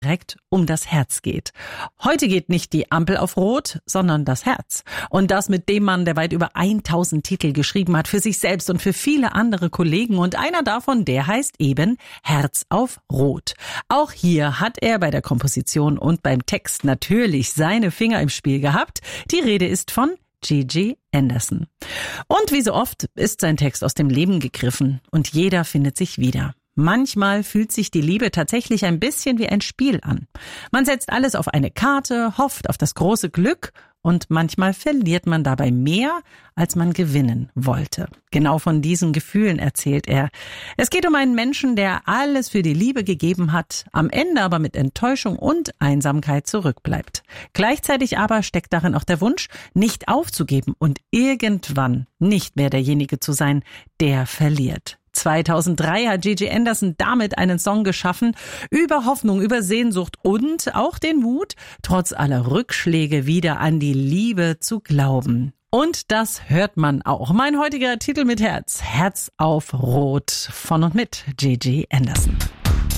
direkt um das Herz geht. Heute geht nicht die Ampel auf Rot, sondern das Herz. Und das mit dem Mann, der weit über 1000 Titel geschrieben hat für sich selbst und für viele andere Kollegen. Und einer davon, der heißt eben Herz auf Rot. Auch hier hat er bei der Komposition und beim Text natürlich seine Finger im Spiel gehabt. Die Rede ist von Gigi Anderson. Und wie so oft ist sein Text aus dem Leben gegriffen und jeder findet sich wieder. Manchmal fühlt sich die Liebe tatsächlich ein bisschen wie ein Spiel an. Man setzt alles auf eine Karte, hofft auf das große Glück und manchmal verliert man dabei mehr, als man gewinnen wollte. Genau von diesen Gefühlen erzählt er. Es geht um einen Menschen, der alles für die Liebe gegeben hat, am Ende aber mit Enttäuschung und Einsamkeit zurückbleibt. Gleichzeitig aber steckt darin auch der Wunsch, nicht aufzugeben und irgendwann nicht mehr derjenige zu sein, der verliert. 2003 hat Gigi Anderson damit einen Song geschaffen über Hoffnung, über Sehnsucht und auch den Mut, trotz aller Rückschläge wieder an die Liebe zu glauben. Und das hört man auch. Mein heutiger Titel mit Herz, Herz auf Rot von und mit Gigi Anderson.